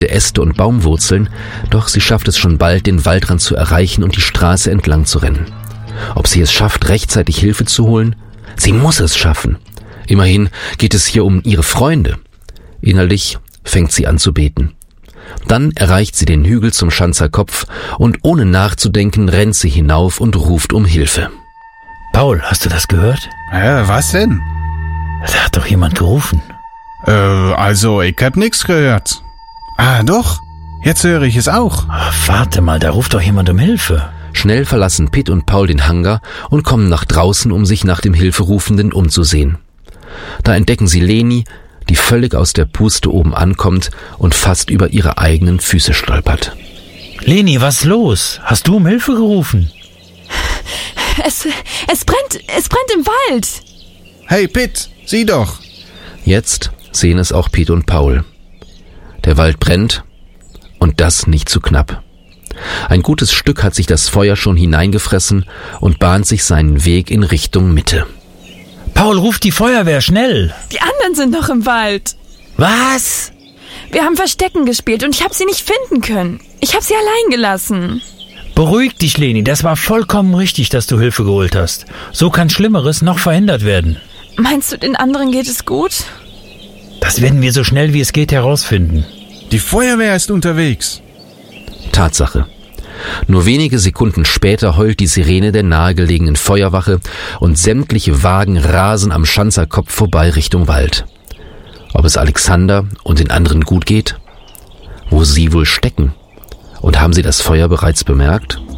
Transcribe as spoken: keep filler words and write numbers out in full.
Äste und Baumwurzeln, doch sie schafft es schon bald, den Waldrand zu erreichen und die Straße entlang zu rennen. Ob sie es schafft, rechtzeitig Hilfe zu holen? Sie muss es schaffen. Immerhin geht es hier um ihre Freunde. Innerlich fängt sie an zu beten. Dann erreicht sie den Hügel zum Schanzer Kopf und ohne nachzudenken rennt sie hinauf und ruft um Hilfe. Paul, hast du das gehört? Äh, was denn? Da hat doch jemand gerufen. Äh, also ich hab nix gehört. Ah, doch. Jetzt höre ich es auch. Oh, warte mal, da ruft doch jemand um Hilfe. Schnell verlassen Pitt und Paul den Hangar und kommen nach draußen, um sich nach dem Hilferufenden umzusehen. Da entdecken sie Leni, die völlig aus der Puste oben ankommt und fast über ihre eigenen Füße stolpert. Leni, was ist los? Hast du um Hilfe gerufen? Es, es brennt, es brennt im Wald. Hey Pitt, sieh doch. Jetzt sehen es auch Pitt und Paul. Der Wald brennt und das nicht zu knapp. Ein gutes Stück hat sich das Feuer schon hineingefressen und bahnt sich seinen Weg in Richtung Mitte. Paul, ruft die Feuerwehr, schnell! Die anderen sind noch im Wald. Was? Wir haben Verstecken gespielt und ich habe sie nicht finden können. Ich habe sie allein gelassen. Beruhig dich, Leni, das war vollkommen richtig, dass du Hilfe geholt hast. So kann Schlimmeres noch verhindert werden. Meinst du, den anderen geht es gut? Das werden wir so schnell wie es geht herausfinden. Die Feuerwehr ist unterwegs. Tatsache. Nur wenige Sekunden später heult die Sirene der nahegelegenen Feuerwache und sämtliche Wagen rasen am Schanzer Kopf vorbei Richtung Wald. Ob es Alexander und den anderen gut geht? Wo sie wohl stecken? Und haben sie das Feuer bereits bemerkt?